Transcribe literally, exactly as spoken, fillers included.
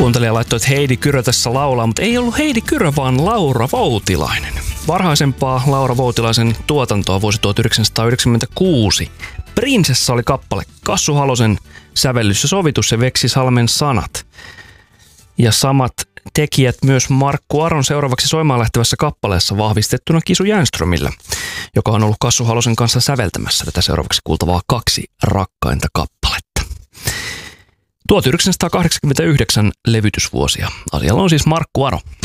Kuuntelija laittoi, että Heidi Kyrö tässä laulaa, mutta ei ollut Heidi Kyrö, vaan Laura Voutilainen. Varhaisempaa Laura Voutilaisen tuotantoa vuosi tuhatyhdeksänsataayhdeksänkymmentäkuusi. Prinsessa oli kappale Kassu Halosen sävellys ja sovitus ja Veksi Salmen sanat. Ja samat tekijät myös Markku Aron seuraavaksi soimaan lähtevässä kappaleessa vahvistettuna Kisu Jänströmillä, joka on ollut Kassu Halosen kanssa säveltämässä tätä seuraavaksi kuultavaa Kaksi rakkainta kappaletta. tuhatyhdeksänsataakahdeksankymmentäyhdeksän levytysvuosia. Asialla on siis Markku Aro.